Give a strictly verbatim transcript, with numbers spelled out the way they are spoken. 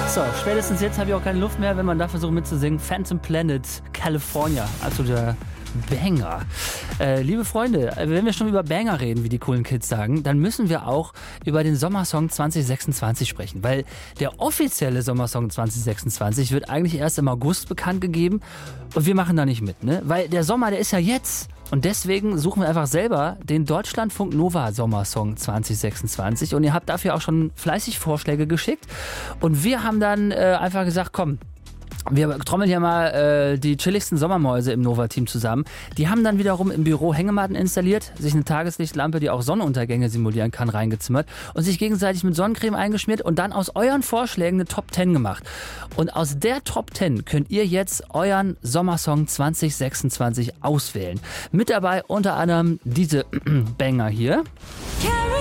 So, spätestens jetzt habe ich auch keine Luft mehr, wenn man da versucht mitzusingen. Phantom Planet, California, also der Banger. Äh, liebe Freunde, wenn wir schon über Banger reden, wie die coolen Kids sagen, dann müssen wir auch über den Sommersong zwanzig sechsundzwanzig sprechen, weil der offizielle Sommersong zwanzig sechsundzwanzig wird eigentlich erst im August bekannt gegeben und wir machen da nicht mit, ne? Weil der Sommer, der ist ja jetzt. Und deswegen suchen wir einfach selber den Deutschlandfunk Nova Sommersong zwanzig sechsundzwanzig und ihr habt dafür auch schon fleißig Vorschläge geschickt und wir haben dann äh, einfach gesagt, komm, wir trommeln hier mal äh, die chilligsten Sommermäuse im Nova-Team zusammen. Die haben dann wiederum im Büro Hängematten installiert, sich eine Tageslichtlampe, die auch Sonnenuntergänge simulieren kann, reingezimmert und sich gegenseitig mit Sonnencreme eingeschmiert und dann aus euren Vorschlägen eine Top zehn gemacht. Und aus der Top zehn könnt ihr jetzt euren Sommersong zwanzig sechsundzwanzig auswählen. Mit dabei unter anderem diese Banger hier.